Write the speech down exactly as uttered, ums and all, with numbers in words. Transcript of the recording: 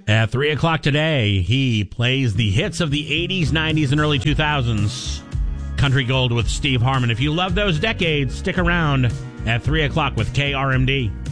At three o'clock today, he plays the hits of the eighties, nineties, and early two thousands. Country Gold with Steve Harmon. If you love those decades, stick around at three o'clock with K R M D.